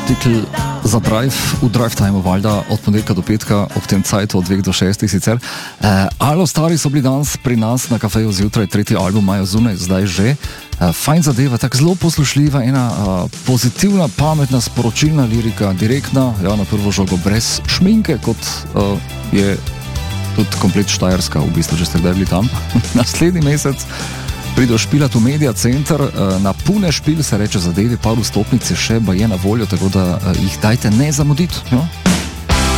artikel za Drive v Drive Time, valjda od ponedeljka do petka, ob tem cajtu od 2 do 6 sicer. Alo, stari so bili danes pri nas na kafeju zjutraj, 3. album imajo zunaj, zdaj že. Fajn zadeva, tako zelo poslušljiva, ena pozitivna, pametna, sporočilna lirika, direktna, ja, na prvo žogo, brez šminke, kot je tudi komplet Štajerska, v bistvu, če ste kdaj bili tam. Naslednji mesec pridejo špilat v Media Center, na pune špil se reče zadevi, par vstopnic je še, je na voljo, tako da jih dajte ne zamuditi. Jo?